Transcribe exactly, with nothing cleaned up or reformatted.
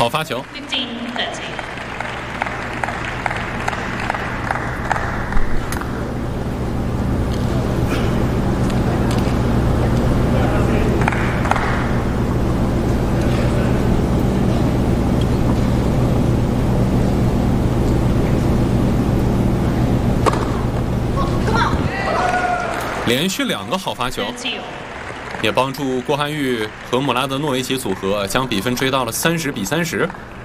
好发球。连续两个好发球，也帮助郭涵玉和姆拉德诺维奇组合将比分追到了三十比三十。